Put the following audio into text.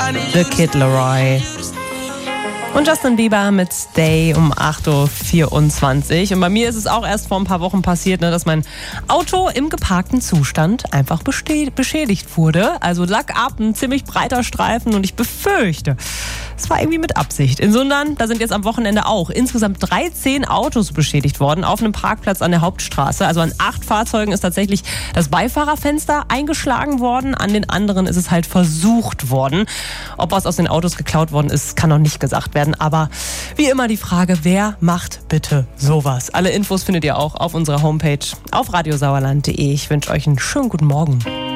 The Kid Laroi. Und Justin Bieber mit Stay um 8.24 Uhr. Und bei mir ist es auch erst vor ein paar Wochen passiert, dass mein Auto im geparkten Zustand einfach beschädigt wurde. Also Lack ab, ein ziemlich breiter Streifen und ich befürchte, es war irgendwie mit Absicht. In Sundern, da sind jetzt am Wochenende auch insgesamt 13 Autos beschädigt worden auf einem Parkplatz an der Hauptstraße. Also an 8 Fahrzeugen ist tatsächlich das Beifahrerfenster eingeschlagen worden. An den anderen ist es halt versucht worden. Ob was aus den Autos geklaut worden ist, kann noch nicht gesagt werden. Aber wie immer die Frage, wer macht bitte sowas? Alle Infos findet ihr auch auf unserer Homepage auf radiosauerland.de. Ich wünsche euch einen schönen guten Morgen.